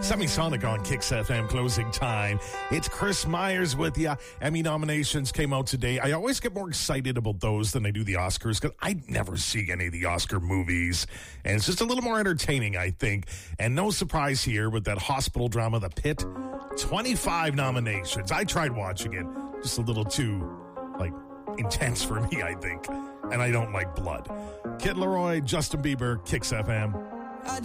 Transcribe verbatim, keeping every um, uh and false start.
Semisonic on Kicks F M, closing time. It's Chris Myers with you. Emmy nominations came out today. I always get more excited about those than I do the Oscars because I never see any of the Oscar movies. And it's just a little more entertaining, I think. And no surprise here with that hospital drama, The Pit. twenty-five nominations. I tried watching it. Just a little too, like, intense for me, I think. And I don't like blood. Kid Laroi, Justin Bieber, Kicks F M.